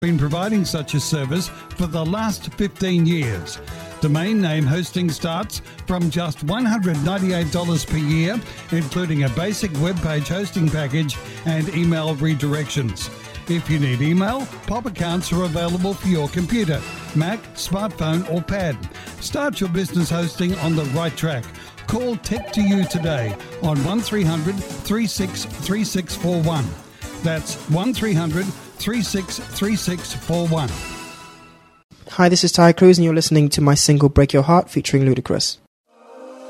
been providing such a service for the last 15 years. Domain name hosting starts from just $198 per year, including a basic web page hosting package and email redirections. If you need email, POP accounts are available for your computer, Mac, smartphone or pad. Start your business hosting on the right track. Call Tech2You today on 1300 363641. That's 1300 363641. Hi, this is Ty Cruz and you're listening to my single Break Your Heart featuring Ludacris.